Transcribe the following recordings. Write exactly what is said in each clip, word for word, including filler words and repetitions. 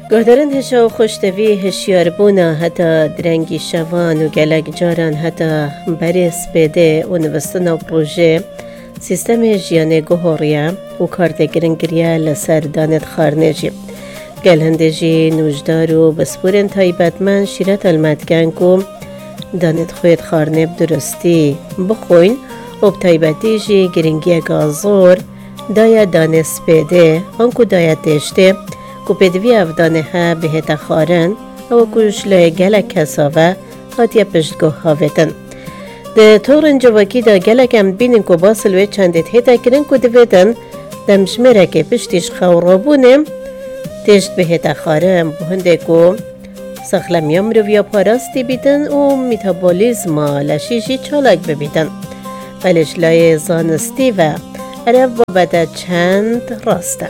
گهدارن هشا و خوشتوی هشیار بونا حتی درنگی شوان و گلک جاران حتی بریس بده و نوستن و پروژه سیستم جیانه گوهوریا و کارت گرنگریا لسر دانت خارنجی گل هندجی نوجدار و بسپورن تایبتمن شیرت المدگن کو دانت خوید خارنب درستی بخوین و بتایبتی جی گرنگی گازور دایا دانست بده آنکو دایا تشته کو پدوی افدانه ها بهت خارن او کوشله گلک کساوه هاتیا پشتگاه هاویتن ده طورن جواکی دا گلک هم بینن کو باسلوی چندت هیتا کرن کو دویدن دمشمره که پشتیش خورابونم تشت بهت خارن بهنده کو سخلمیام رو ویا پاراستی بیدن و میتابولیزم لشیشی چالاک ببیدن بلش لای زانستی و عرب و بده چند راسته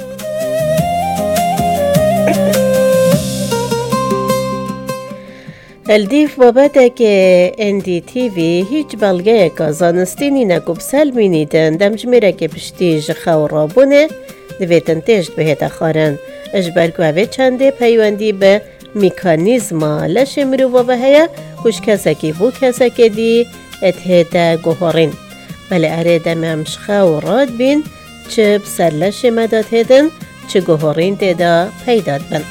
الدیف بابته که ان دی تی وی هیچ بلگه که زانستینی نکوب سلمی نیدن دمجمیره که پشتیج خورابونه دویتن تشت بهت خارن اجبر گوه چنده پیوندی به میکانیزما لش مروو و هیا کش کسکی بو کسکی دی اتهده گوهارین بله اره دممش خوراد بین چه بسر لش مداد هدن چه گوهارین دیده پیداد بند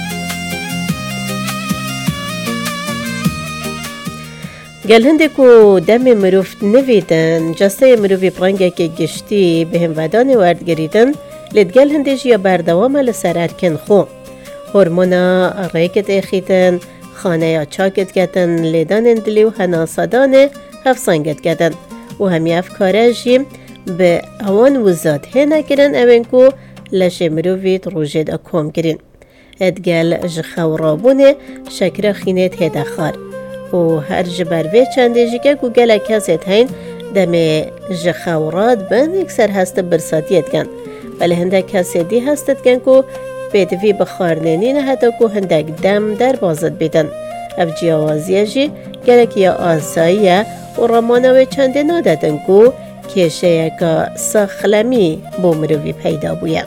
گل هنده کو دم مروفت نویدن جسته مروفی پرانگه که گشتی به هم ودان ورد گریدن لید گل هنده جیا بردوام لسر ارکن خو هرمونا ریکت اخیتن خانه یا چاکت گتن لیدان اندلی و هناسادان هفسانگت گتن و همی افکاره جیم به اوان وزاد هنه گرن اوین کو لشه مروفیت روژد اکوم گرین ادگل جخورابونه شکر خینت هده خار و هر جبروی چنده جیگه گو گل کسیت هین دم جخوراد بند اکسر هست برساتیت گن ولی هنده کسی دی هستت گن کو بدوی بخارنینی نه حتی که هندک دم در بازد بیدن اف جیاوازیه جی گلک یا آساییه و رامانوی چنده ناددن که کشه یکا ساخلمی بومروی پیدا بویم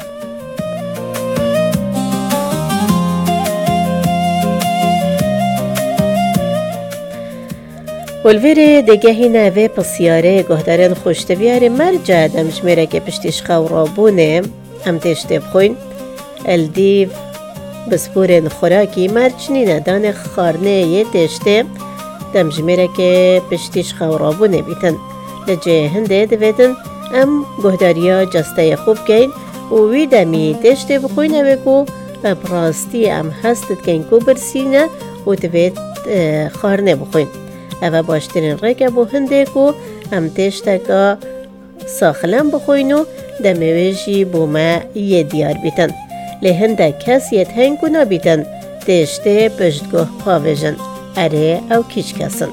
ولویر دگهی نوه پسیاره گهدارن خوشتویاره مرجع دمجمیره که پشتیش خورابونه هم تشته بخوین الدیو بسپورن خوراکی مرچنی ندان خارنه یه تشته دمجمیره که پشتیش خورابونه بیتن لجه هنده دویدن ام گهداریا جسته خوب گین و وی دمی تشته بخوین اوه کو براستی ام هستت گین کو برسینه و دوید خارنه بخوین اوه باشترین رکه بو هنده کو ام تشته که ساخلم بخوین و دمیویجی بو ما یه دیار بیتن لهنده کسیت هنگو نبیدن تشته پشتگاه پاویجن اره او کیچ کسن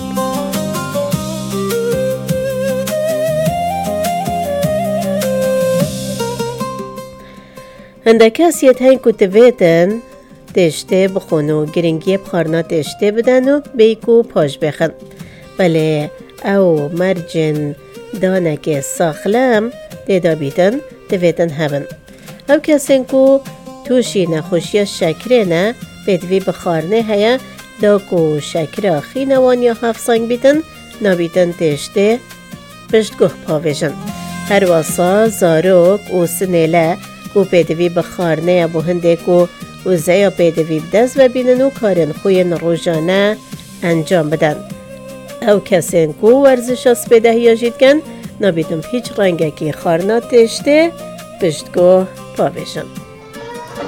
هنده کسیت هنگو تویدن تشته بخونو گرنگی بخارنا تشته بدن و بیکو پاش بخن بله او مرجن دانک ساخلم دیدا بیدن تویدن هبن او کسین کو توشی نخوشی شکره نه بدوی بخارنه هیا دا کو شکره خینوان یا هفسانگ بیدن نابیدن تشته پشتگاه پاویجن هر واسا زاروک و سنیله کو بدوی بخارنه بو هنده کو و زیا بدوی بدست و بینن و کارن خوین روزانه انجام بدن او کسین کو ورزش از بدهی یاجیدگن نابیدن هیچ رنگه که خارنات تشته پشتگاه پاویجن